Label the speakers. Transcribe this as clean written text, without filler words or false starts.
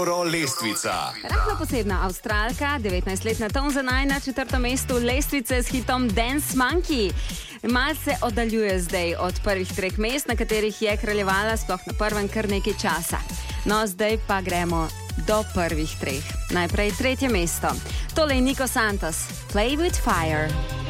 Speaker 1: Lestvica.
Speaker 2: Rahlo posebna Avstralka, 19-letna Tonzanaj na 4. mestu lestvice s hitom Dance Monkey. Malce oddaljuje zdaj od prvih 3 mest, na katerih je kraljevala sploh na prvem kar nekaj časa. No, zdaj pa gremo do prvih 3. Najprej 3. mesto. Tole je Nico Santos, Play with Fire.